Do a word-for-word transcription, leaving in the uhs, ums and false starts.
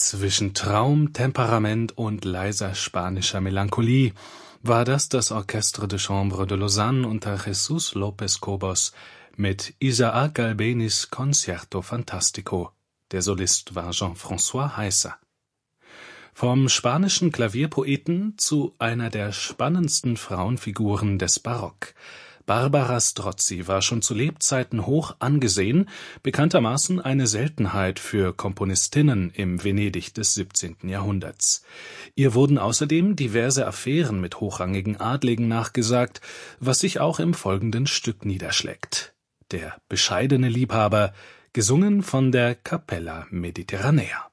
Zwischen Traum, Temperament und leiser spanischer Melancholie war das das Orchestre de Chambre de Lausanne unter Jesús López Cobos mit Isaac Galbenis Concerto Fantastico. Der Solist war Jean-François Heisser. Vom spanischen Klavierpoeten zu einer der spannendsten Frauenfiguren des Barock. Barbara Strozzi war schon zu Lebzeiten hoch angesehen, bekanntermaßen eine Seltenheit für Komponistinnen im Venedig des siebzehnten Jahrhunderts. Ihr wurden außerdem diverse Affären mit hochrangigen Adligen nachgesagt, was sich auch im folgenden Stück niederschlägt. Der bescheidene Liebhaber, gesungen von der Capella Mediterranea.